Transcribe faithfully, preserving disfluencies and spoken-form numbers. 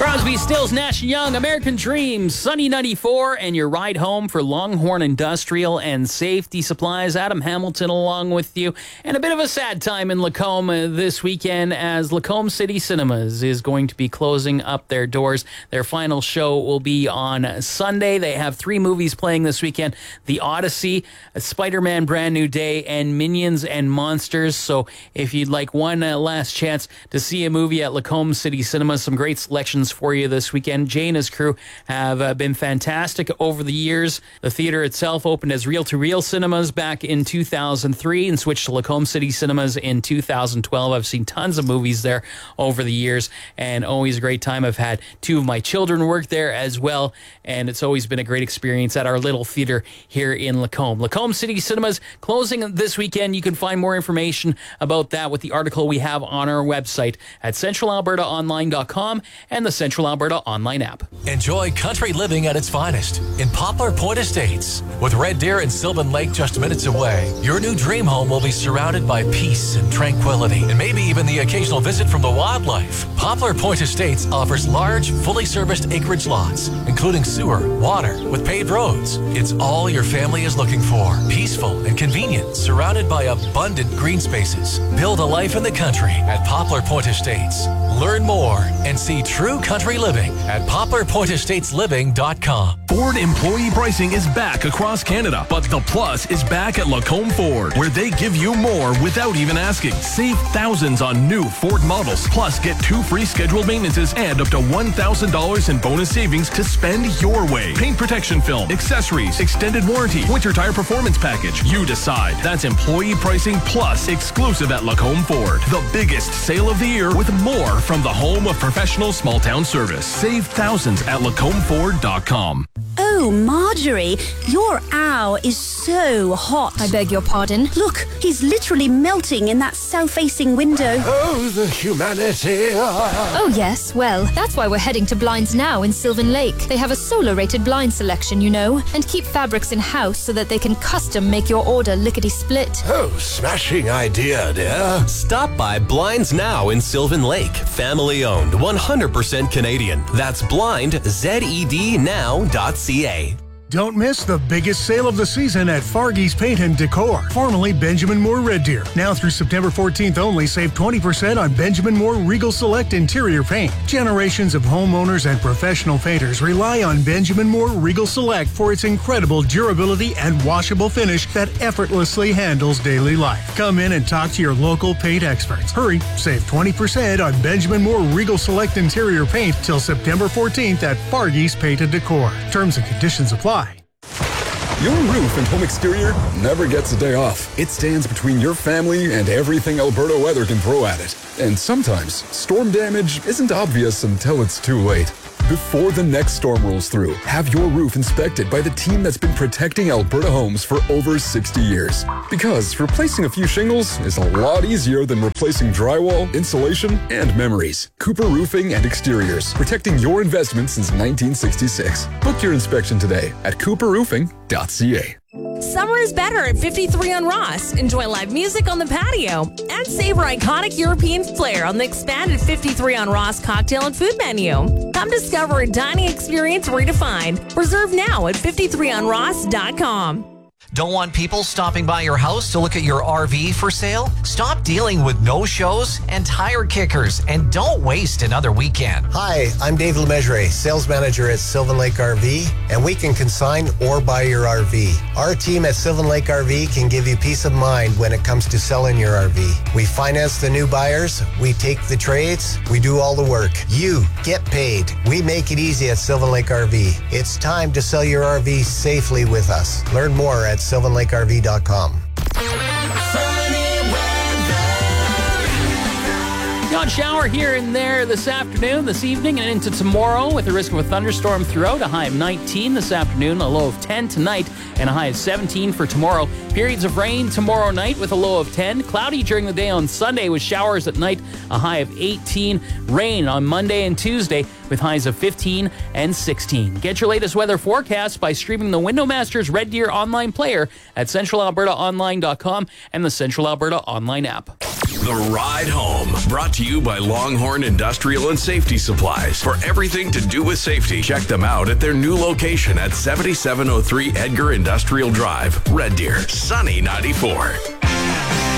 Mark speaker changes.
Speaker 1: Crosby, Stills, Nash and Young, American Dreams, Sunny ninety-four, and your ride home for Longhorn Industrial and Safety Supplies. Adam Hamilton along with you. And a bit of a sad time in Lacombe this weekend as Lacombe City Cinemas is going to be closing up their doors. Their final show will be on Sunday. They have three movies playing this weekend: The Odyssey, Spider-Man Brand New Day, and Minions and Monsters. So if you'd like one uh, last chance to see a movie at Lacombe City Cinemas, some great selections for you this weekend. Jay and his crew have uh, been fantastic over the years. The theater itself opened as Reel-to-Reel Cinemas back in two thousand three and switched to Lacombe City Cinemas in two thousand twelve. I've seen tons of movies there over the years and always a great time. I've had two of my children work there as well, and it's always been a great experience at our little theater here in Lacombe. Lacombe City Cinemas closing this weekend. You can find more information about that with the article we have on our website at central alberta online dot com and the Central Alberta online app.
Speaker 2: Enjoy country living at its finest in Poplar Point Estates. With Red Deer and Sylvan Lake just minutes away, your new dream home will be surrounded by peace and tranquility, and maybe even the occasional visit from the wildlife. Poplar Point Estates offers large, fully serviced acreage lots, including sewer, water, with paved roads. It's all your family is looking for. Peaceful and convenient, surrounded by abundant green spaces. Build a life in the country at Poplar Point Estates. Learn more and see true country living at poplar point estates living dot com.
Speaker 3: Ford employee pricing is back across Canada, but the plus is back at Lacombe Ford, where they give you more without even asking. Save thousands on new Ford models, plus get two free scheduled maintenances and up to one thousand dollars in bonus savings to spend your way. Paint protection film, accessories, extended warranty, winter tire performance package. You decide. That's employee pricing plus exclusive at Lacombe Ford. The biggest sale of the year with more from the home of professional small town service. Save thousands at lacombe ford dot com.
Speaker 4: Oh, Marjorie, your owl is so hot.
Speaker 5: I beg your pardon?
Speaker 4: Look, he's literally melting in that south-facing window.
Speaker 6: Oh, the humanity.
Speaker 5: Oh, yes. Well, that's why we're heading to Blinds Now in Sylvan Lake. They have a solar-rated blind selection, you know, and keep fabrics in-house so that they can custom make your order lickety-split.
Speaker 6: Oh, smashing idea, dear.
Speaker 7: Stop by Blinds Now in Sylvan Lake. Family-owned, one hundred percent Canadian. That's blind, Z E D now dot C A.
Speaker 8: Don't miss the biggest sale of the season at Fargy's Paint and Decor, formerly Benjamin Moore Red Deer. Now through September fourteenth only, save twenty percent on Benjamin Moore Regal Select interior paint. Generations of homeowners and professional painters rely on Benjamin Moore Regal Select for its incredible durability and washable finish that effortlessly handles daily life. Come in and talk to your local paint experts. Hurry, save twenty percent on Benjamin Moore Regal Select interior paint till September fourteenth at Fargy's Paint and Decor. Terms and conditions apply.
Speaker 9: Your roof and home exterior never gets a day off. It stands between your family and everything Alberta weather can throw at it. And sometimes, storm damage isn't obvious until it's too late. Before the next storm rolls through, have your roof inspected by the team that's been protecting Alberta homes for over sixty years. Because replacing a few shingles is a lot easier than replacing drywall, insulation, and memories. Cooper Roofing and Exteriors, protecting your investment since nineteen sixty-six. Book your inspection today at cooper roofing dot c a.
Speaker 10: Summer is better at fifty-three on Ross. Enjoy live music on the patio and savor iconic European flair on the expanded fifty-three on Ross cocktail and food menu. Come discover a dining experience redefined. Reserve now at fifty-three on ross dot com.
Speaker 2: Don't want people stopping by your house to look at your R V for sale? Stop dealing with no-shows and tire kickers, and don't waste another weekend.
Speaker 11: Hi, I'm Dave Lemessurier, sales manager at Sylvan Lake R V, and we can consign or buy your R V. Our team at Sylvan Lake R V can give you peace of mind when it comes to selling your R V. We finance the new buyers, we take the trades, we do all the work. You get paid. We make it easy at Sylvan Lake R V. It's time to sell your R V safely with us. Learn more at sylvan lake r v dot com.
Speaker 1: Got shower here and there this afternoon, this evening, and into tomorrow with a risk of a thunderstorm throughout. A high of nineteen this afternoon, a low of ten tonight, and a high of seventeen for tomorrow. Periods of rain tomorrow night with a low of ten. Cloudy during the day on Sunday with showers at night, a high of eighteen. Rain on Monday and Tuesday with highs of fifteen and sixteen. Get your latest weather forecast by streaming the Windowmasters Red Deer online player at central alberta online dot com and the Central Alberta online app.
Speaker 3: The Ride Home, brought to you by Longhorn Industrial and Safety Supplies. For everything to do with safety, check them out at their new location at seventy-seven oh three Edgar Industrial Drive, Red Deer, Sunny ninety-four.